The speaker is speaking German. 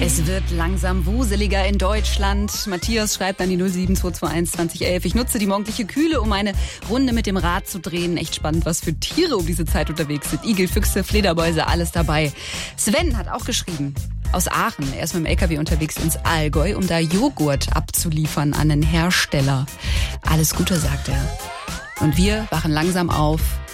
Es wird langsam wuseliger in Deutschland. Matthias schreibt an die 07221 2011. Ich nutze die morgendliche Kühle, um eine Runde mit dem Rad zu drehen. Echt spannend, was für Tiere um diese Zeit unterwegs sind. Igel, Füchse, Fledermäuse, alles dabei. Sven hat auch geschrieben. Aus Aachen. Er ist mit dem LKW unterwegs ins Allgäu, um da Joghurt abzuliefern an einen Hersteller. Alles Gute, sagt er. Und wir wachen langsam auf